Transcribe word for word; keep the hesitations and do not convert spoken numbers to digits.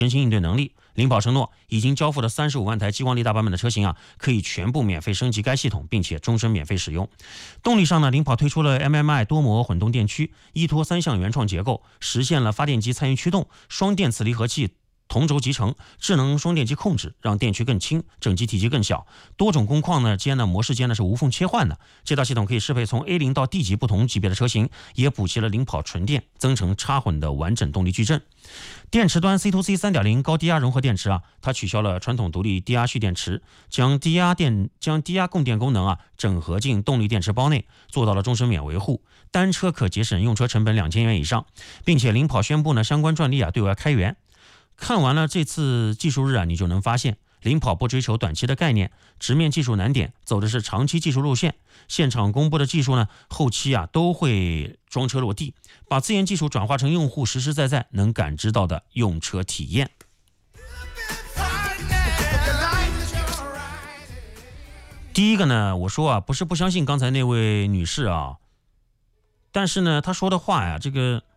人性应对能力。领跑承诺，已经交付的三十五万台激光力大版本的车型啊，可以全部免费升级该系统，并且终身免费使用。动力上呢，领跑推出了 M M I 多模混动电驱，依托三项原创结构，实现了发电机参与驱动、双电磁离合器同轴集成、智能双电机控制，让电驱更轻，整机体积更小，多种工况呢间呢模式间呢是无缝切换的。这套系统可以适配从 A 零 到 D 级不同级别的车型，也补齐了领跑纯电、增程插混的完整动力矩阵。电池端 C to C 三点零 高低压融合电池啊，它取消了传统独立低压蓄电池，将低压电将低压供电功能啊整合进动力电池包内，做到了终身免维护，单车可节省用车成本两千元以上，并且领跑宣布呢相关专利啊对外开源。看完了这次技术日啊，你就能发现领跑不追求短期的概念，直面技术难点，走的是长期技术路线。现场公布的技术呢，后期啊都会装车落地，把自研技术转化成用户实实在在能感知到的用车体验。第一个呢，我说啊，不是不相信刚才那位女士啊，但是呢，她说的话呀，这个